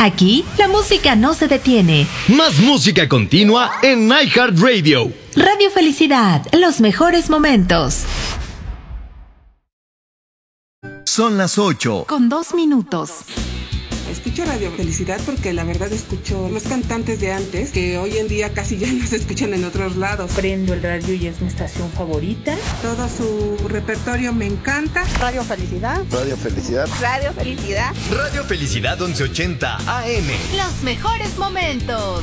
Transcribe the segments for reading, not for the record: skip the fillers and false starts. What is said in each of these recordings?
Aquí, la música no se detiene. Más música continua en iHeartRadio. Radio Felicidad, los mejores momentos. Son las 8:02. Escucho Radio Felicidad porque la verdad escucho los cantantes de antes que hoy en día casi ya no se escuchan en otros lados. Prendo el radio y es mi estación favorita. Todo su repertorio me encanta. Radio Felicidad. Radio Felicidad. Radio Felicidad. Radio Felicidad 1180 AM. Los mejores momentos.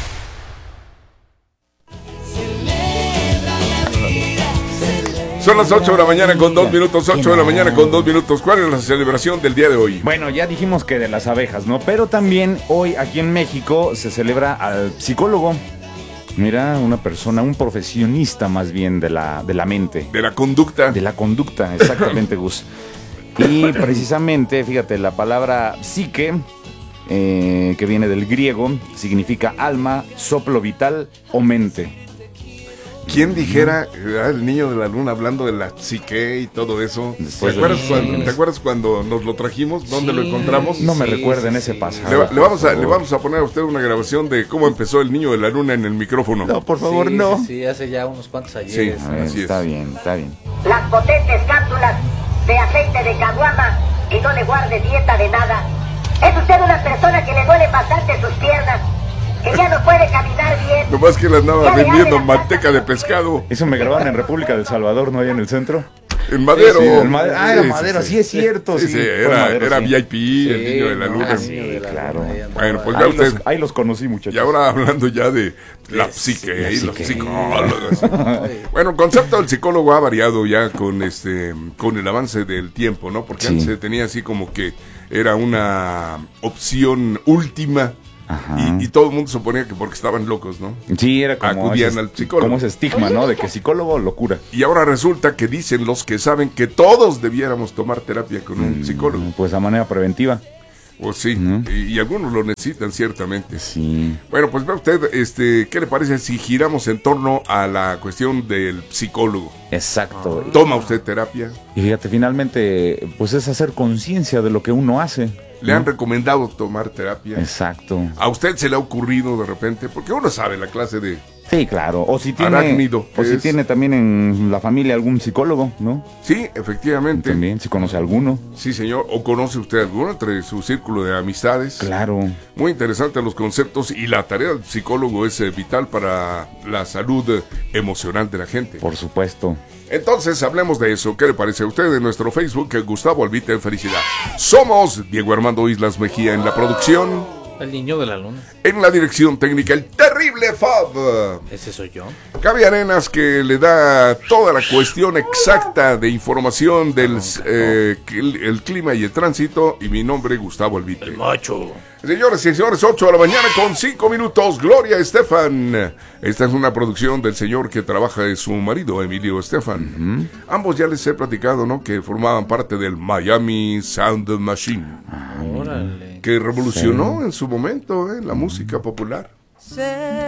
Son las 8 de la mañana con 2 minutos, 8 de la mañana con 2 minutos. ¿Cuál es la celebración del día de hoy? Bueno, ya dijimos que de las abejas, ¿no? Pero también hoy aquí en México se celebra al psicólogo. Mira, una persona, un profesionista más bien de la mente. De la conducta. De la conducta, exactamente, Gus. Y precisamente, fíjate, la palabra psique, que viene del griego, significa alma, soplo vital o mente. ¿Quién dijera el niño de la luna hablando de la psique y todo eso? ¿Te acuerdas cuando nos lo trajimos? ¿Dónde lo encontramos? No me recuerden ese pasado. Le vamos a poner a usted una grabación de cómo empezó el niño de la luna en el micrófono. No, por favor, no. Sí, hace ya unos cuantos años. Sí, así está bien, está bien. Las potentes cápsulas de aceite de caguama y no le guarde dieta de nada. Es usted una persona que le duele bastante sus piernas, que ya no puede caminar bien. Nomás que le andaba vendiendo manteca de pescado. Eso me grabaron en República del Salvador, ¿no? Allá en el centro. En Madero. Sí, era Madero, sí es cierto. Sí, era VIP, el niño de la luna. Sí, claro. Bueno, pues ya usted. Ahí los conocí, muchachos. Y ahora hablando ya de la psique y los psicólogos. Bueno, el concepto del psicólogo ha variado ya con el avance del tiempo, ¿no? Porque antes se tenía así como que era una opción última. Y todo el mundo suponía que porque estaban locos, ¿no? Sí, era como acudían al psicólogo. Como ese estigma, ¿no? De que psicólogo, locura. Y ahora resulta que dicen los que saben que todos debiéramos tomar terapia con un psicólogo. Pues a manera preventiva. Pues sí, y algunos lo necesitan ciertamente. Sí. Bueno, pues vea usted, ¿qué le parece si giramos en torno a la cuestión del psicólogo? Exacto. ¿Toma usted terapia? Y fíjate, finalmente, pues es hacer conciencia de lo que uno hace. ¿Le han recomendado tomar terapia? Exacto. ¿A usted se le ha ocurrido de repente? Porque uno sabe la clase de... Sí, claro. O si tiene, arácnido, tiene también en la familia algún psicólogo, ¿no? Sí, efectivamente. También, si conoce alguno. Sí, señor. ¿O conoce usted alguno entre su círculo de amistades? Claro. Muy interesantes los conceptos y la tarea del psicólogo es vital para la salud emocional de la gente. Por supuesto. Entonces, hablemos de eso. ¿Qué le parece a usted en nuestro Facebook? Gustavo Albite Felicidad. Somos Diego Armando Islas Mejía en la producción. El niño de la luna. En la dirección técnica, el terrible Fab. Ese soy yo. Gaby Arenas, que le da toda la cuestión exacta de información del el clima y el tránsito. Y mi nombre, Gustavo Albite. El macho. Señores y señores, 8 de la mañana con 5 minutos. Gloria Estefan. Esta es una producción del señor que trabaja de su marido, Emilio Estefan. Ambos ya les he platicado, ¿no? Que formaban parte del Miami Sound Machine. Órale. Que revolucionó en su momento la música popular.